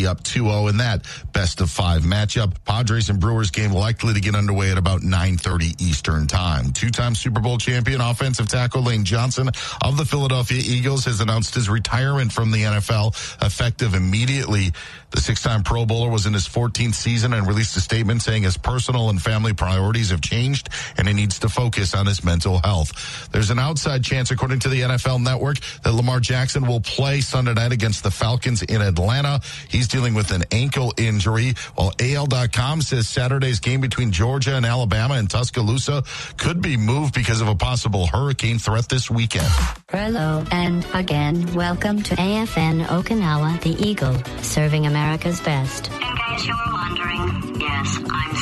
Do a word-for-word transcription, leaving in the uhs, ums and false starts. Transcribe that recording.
be up two oh in that best of five matchup. Padres and Brewers game likely to get underway at about nine thirty Eastern time. Two-time Super Bowl champion offensive tackle Lane Johnson of the Philadelphia Eagles has announced his retirement from the N F L effective immediately. The six-time Pro Bowler was in his fourteenth season and released a statement saying his personal and family priorities have changed and he needs to focus on his mental health. There's an outside chance, according to the N F L Network, that Lamar Jackson will play Sunday night against the Falcons in Atlanta. He's dealing with an ankle injury, while A L dot com says Saturday's game between Georgia and Alabama in Tuscaloosa could be moved because of a possible hurricane threat this weekend. Hello, and again, welcome to A F N Okinawa, the Eagle, serving America's best. In case you were wondering, yes, I'm